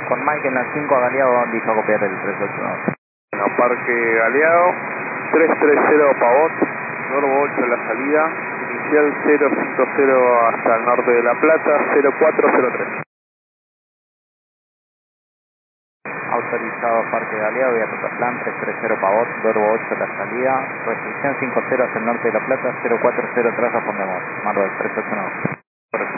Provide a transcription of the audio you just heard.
Con Mike en la 5 a Galeado, dijo a copiar el 389. Bueno, Parque Galeado, 330 Pavot, Norbo 8 en la salida, inicial 050 hasta el norte de La Plata, 0403. Autorizado Parque Galeado, vía Rotaplan, 330 Pavot, Norbo 8 en la salida, restricción 50 hacia el norte de La Plata, 0403 a Fondemor, Marvel 389.